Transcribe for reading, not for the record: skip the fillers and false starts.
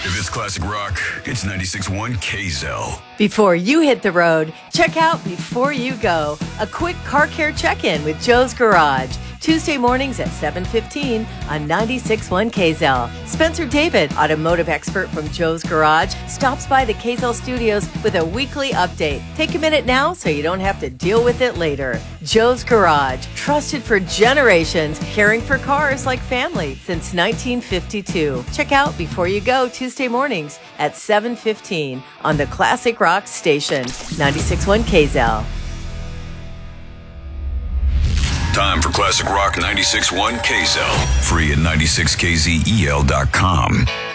If it's classic rock, it's 96.1 KZEL. Before you hit the road, check out Before You Go, a quick car care check-in with Joe's Garage. Tuesday mornings at 7:15 on 96.1 KZEL. Spencer David, automotive expert from Joe's Garage, stops by the KZEL studios with a weekly update. Take a minute now so you don't have to deal with it later. Joe's Garage, trusted for generations, caring for cars like family since 1952. Check out Before You Go Tuesday mornings at 7:15 on the Classic Rock station, 96.1 KZEL. Time for Classic Rock 96.1 KZEL. Free at 96kzel.com.